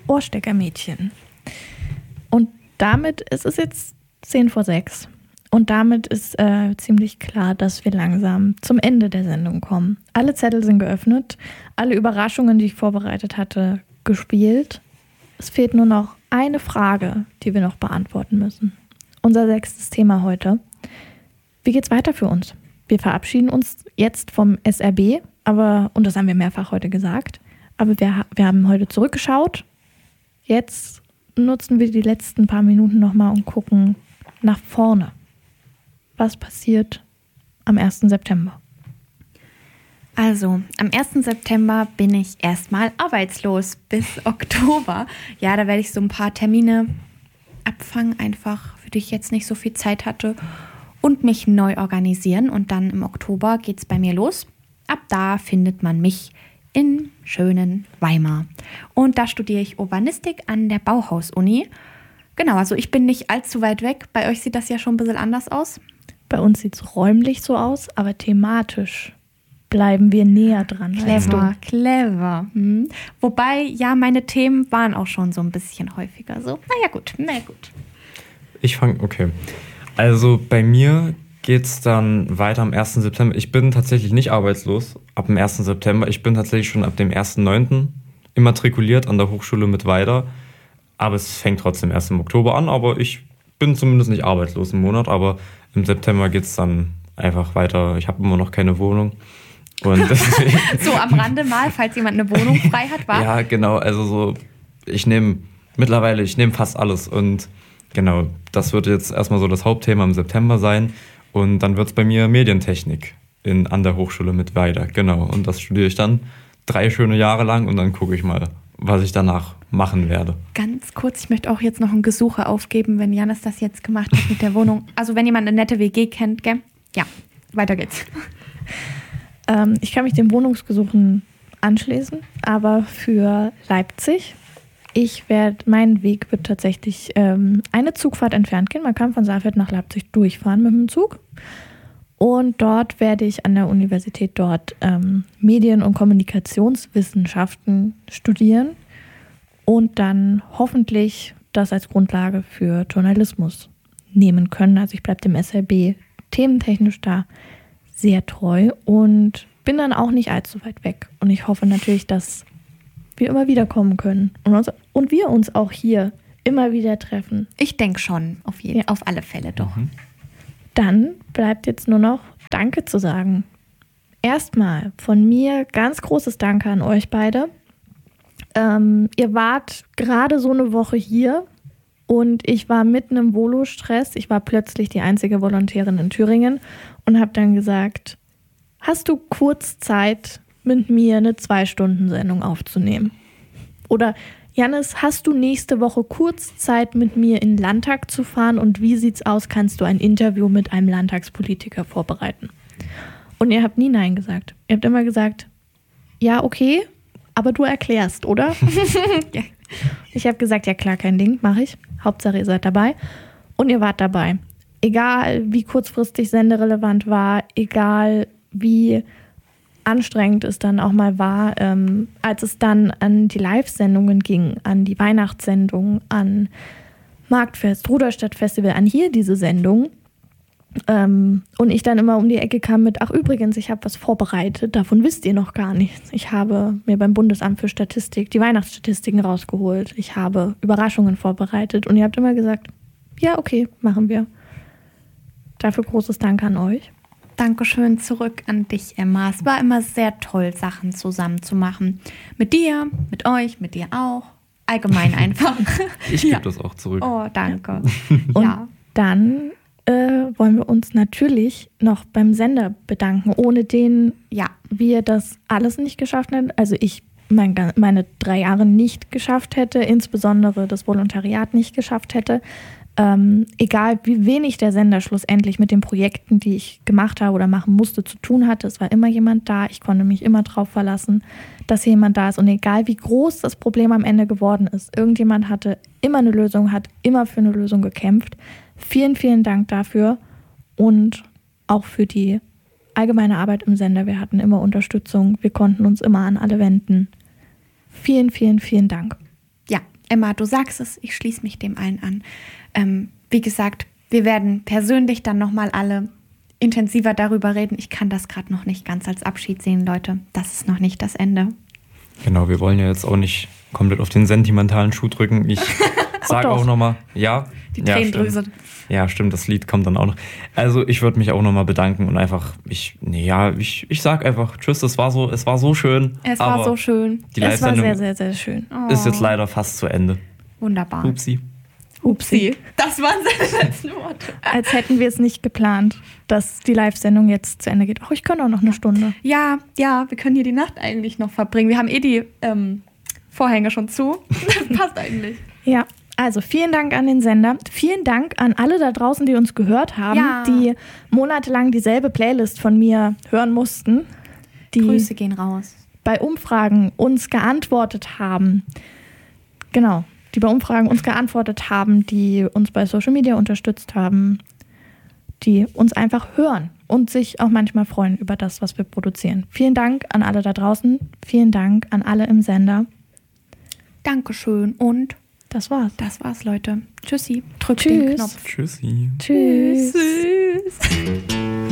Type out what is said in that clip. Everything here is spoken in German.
Ohrsteckermädchen. Und damit ist es jetzt 5:10. Und damit ist ziemlich klar, dass wir langsam zum Ende der Sendung kommen. Alle Zettel sind geöffnet, alle Überraschungen, die ich vorbereitet hatte, gespielt. Es fehlt nur noch eine Frage, die wir noch beantworten müssen. Unser 6. Thema heute. Wie geht's weiter für uns? Wir verabschieden uns jetzt vom SRB, und das haben wir mehrfach heute gesagt, aber wir haben heute zurückgeschaut. Jetzt nutzen wir die letzten paar Minuten nochmal und gucken nach vorne. Was passiert am 1. September? Also, am 1. September bin ich erstmal arbeitslos bis Oktober. Ja, da werde ich so ein paar Termine abfangen, einfach, für die ich jetzt nicht so viel Zeit hatte und mich neu organisieren. Und dann im Oktober geht es bei mir los. Ab da findet man mich in schönen Weimar. Und da studiere ich Urbanistik an der Bauhaus-Uni. Genau, also ich bin nicht allzu weit weg. Bei euch sieht das ja schon ein bisschen anders aus. Bei uns sieht es räumlich so aus, aber thematisch bleiben wir näher dran. Clever. Wobei, ja, meine Themen waren auch schon so ein bisschen häufiger so. Na gut. Okay. Also bei mir geht es dann weiter am 1. September. Ich bin tatsächlich nicht arbeitslos ab dem 1. September. Ich bin tatsächlich schon ab dem 1.9. immatrikuliert an der Hochschule Mittweida. Aber es fängt trotzdem erst im Oktober an. Aber ich bin zumindest nicht arbeitslos im Monat. Aber im September geht es dann einfach weiter. Ich habe immer noch keine Wohnung. Und deswegen so am Rande mal, falls jemand eine Wohnung frei hat, war? Ja, genau. Also so, ich nehme fast alles. Und genau, das wird jetzt erstmal so das Hauptthema im September sein. Und dann wird es bei mir Medientechnik an der Hochschule Mittweida. Genau. Und das studiere ich dann 3 schöne Jahre lang und dann gucke ich mal, was ich danach machen werde. Ganz kurz, ich möchte auch jetzt noch ein Gesuche aufgeben, wenn Janis das jetzt gemacht hat mit der Wohnung. Also wenn jemand eine nette WG kennt, gell? Ja, weiter geht's. Ich kann mich den Wohnungsgesuchen anschließen, aber für Leipzig, mein Weg wird tatsächlich eine Zugfahrt entfernt gehen. Man kann von Saalfeld nach Leipzig durchfahren mit dem Zug. Und dort werde ich an der Universität Medien- und Kommunikationswissenschaften studieren und dann hoffentlich das als Grundlage für Journalismus nehmen können. Also ich bleibe dem SRB thementechnisch da sehr treu und bin dann auch nicht allzu weit weg. Und ich hoffe natürlich, dass wir immer wieder kommen können und wir uns auch hier immer wieder treffen. Ich denke schon, auf alle Fälle doch. Dann bleibt jetzt nur noch Danke zu sagen. Erstmal von mir ganz großes Danke an euch beide. Ihr wart gerade so eine Woche hier und ich war mitten im Volo-Stress. Ich war plötzlich die einzige Volontärin in Thüringen und habe dann gesagt, hast du kurz Zeit, mit mir eine 2-Stunden-Sendung aufzunehmen? Oder Janis, hast du nächste Woche kurz Zeit, mit mir in den Landtag zu fahren und wie sieht's aus, kannst du ein Interview mit einem Landtagspolitiker vorbereiten? Und ihr habt nie Nein gesagt. Ihr habt immer gesagt, ja, okay, aber du erklärst, oder? Ja. Ich habe gesagt, ja klar, kein Ding, mache ich. Hauptsache ihr seid dabei. Und ihr wart dabei. Egal, wie kurzfristig senderelevant war, egal, wie anstrengend es dann auch mal war, als es dann an die Live-Sendungen ging, an die Weihnachtssendung, an Marktfest, Ruderstadtfestival, an hier diese Sendung. Und ich dann immer um die Ecke kam mit, ach übrigens, ich habe was vorbereitet, davon wisst ihr noch gar nichts. Ich habe mir beim Bundesamt für Statistik die Weihnachtsstatistiken rausgeholt. Ich habe Überraschungen vorbereitet und ihr habt immer gesagt, ja okay, machen wir. Dafür großes Dank an euch. Dankeschön zurück an dich, Emma. Es war immer sehr toll, Sachen zusammen zu machen. Mit dir, mit euch, mit dir auch. Allgemein einfach. Ich gebe das auch zurück. Oh, danke. Und dann wollen wir uns natürlich noch beim Sender bedanken, ohne den wir das alles nicht geschafft hätten. Also ich meine 3 Jahre nicht geschafft hätte, insbesondere das Volontariat nicht geschafft hätte. Egal wie wenig der Sender schlussendlich mit den Projekten, die ich gemacht habe oder machen musste, zu tun hatte, es war immer jemand da. Ich konnte mich immer drauf verlassen, dass jemand da ist. Und egal wie groß das Problem am Ende geworden ist, irgendjemand hatte immer eine Lösung, hat immer für eine Lösung gekämpft. Vielen, vielen Dank dafür und auch für die allgemeine Arbeit im Sender. Wir hatten immer Unterstützung, wir konnten uns immer an alle wenden. Vielen, vielen, vielen Dank. Ja, Emma, du sagst es, ich schließe mich dem allen an. Wie gesagt, wir werden persönlich dann nochmal alle intensiver darüber reden. Ich kann das gerade noch nicht ganz als Abschied sehen, Leute. Das ist noch nicht das Ende. Genau, wir wollen ja jetzt auch nicht komplett auf den sentimentalen Schuh drücken. Ich sage auch nochmal, ja. Die Tränendrüse. Ja, stimmt, das Lied kommt dann auch noch. Also ich würde mich auch nochmal bedanken und einfach, ich sag einfach, tschüss, es war so schön. Es war so schön. Die Es war Live-Sendung sehr, sehr, sehr schön. ist jetzt leider fast zu Ende. Wunderbar. Upsi. Upsi. Das waren seine letzten Worte. Als hätten wir es nicht geplant, dass die Live-Sendung jetzt zu Ende geht. Ach, ich kann auch noch eine Stunde. Ja, wir können hier die Nacht eigentlich noch verbringen. Wir haben die Vorhänge schon zu. Das passt eigentlich. Ja, also vielen Dank an den Sender. Vielen Dank an alle da draußen, die uns gehört haben, die monatelang dieselbe Playlist von mir hören mussten. Die Grüße gehen raus. bei Umfragen uns geantwortet haben. Genau, die bei Umfragen uns geantwortet haben, die uns bei Social Media unterstützt haben, die uns einfach hören und sich auch manchmal freuen über das, was wir produzieren. Vielen Dank an alle da draußen. Vielen Dank an alle im Sender. Dankeschön und Das war's. das war's, Leute. Tschüssi. Drückt den Knopf. Tschüssi. Tschüss. Tschüss.